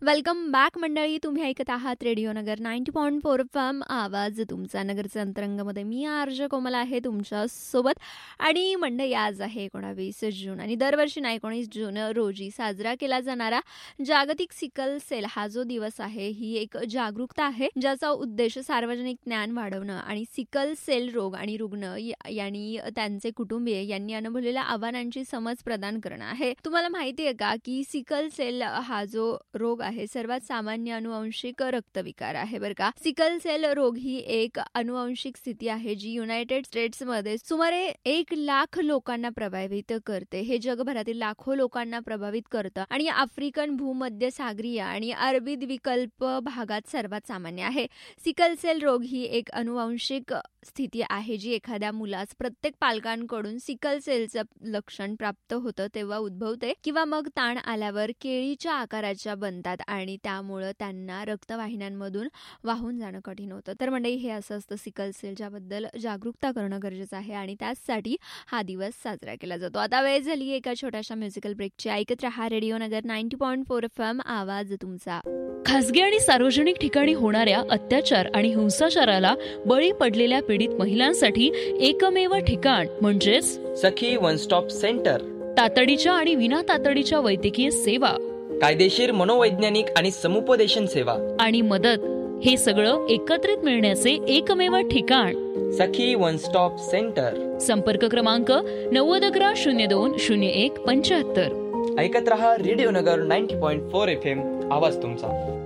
Welcome back मंडळी. तुम्ही ऐकत आहात रेडिओ नगर 90.4 FM. आवाज तुमचा नगरच्या अंतरंगामध्ये मी आरजे कोमल आहे तुमच्या सोबत. आणि मंडळी, आज आहे 19 जून आणि दरवर्षी 19 जून रोजी साजरा केला जाणारा जागतिक सिकल सेल हा जो दिवस आहे, ही एक जागरूकता आहे ज्याचा उद्देश सार्वजनिक ज्ञान वाढवणं आणि सिकल सेल रोग आणि रुग्ण यांनी त्यांचे कुटुंबीय यांनी अनुभवलेल्या आव्हानांची समज प्रदान करणं आहे. तुम्हाला माहिती आहे का की सिकल सेल हा जो रोग आहे सर्वात सामान्य अनुवांशिक रक्तविकार आहे बरं का. सिकल सेल रोग ही एक अनुवांशिक स्थिती आहे जी युनायटेड स्टेट्समध्ये सुमारे 1 लाख लोकांना प्रभावित करते. हे जगभरातील लाखो लोकांना प्रभावित करतं आणि आफ्रिकन भूमध्य सागरीय आणि अरबी द्वीपकल्प भागात सर्वात सामान्य आहे. सिकल सेल रोग ही एक अनुवांशिक स्थिती आहे जी एखाद्या मुलास प्रत्येक पालकांकडून सिकल सेलचं लक्षण प्राप्त होतं तेव्हा उद्भवते किंवा मग ताण आल्यावर केळीच्या आकाराच्या बनतात आणि त्यामुळं त्यांना रक्तवाहिन्यांमधून वाहून जाणं कठीण होतं. तर मंडळी, हे असं असतं सिकल सेल, ज्याबद्दल जागरूकता करणं गरजेचं आहे आणि त्यासाठी हा दिवस साजरा केला जातो. आता वेळ झाली एका छोट्याशा म्युझिकल ब्रेकची. ऐकत रहा रेडिओ नगर 90.4 FM. आवाज तुमचा. खासगी आणि सार्वजनिक ठिकाणी होणाऱ्या अत्याचार आणि हिंसाचाराला बळी पडलेल्या पीडित महिलांसाठी एकमेव ठिकाण म्हणजेच सखी वन स्टॉप सेंटर. तातडीच्या आणि विना तातडीच्या वैद्यकीय सेवा, कायदेशीर मनोवैज्ञानिक आणि समुपदेशन सेवा आणि मदत हे सगळं एकत्रित मिळण्याचे एकमेव ठिकाण सखी वन स्टॉप सेंटर. संपर्क क्रमांक 9011020175. ऐकत रहा रेडिओ नगर 90.4 FM. आवाज तुमचा.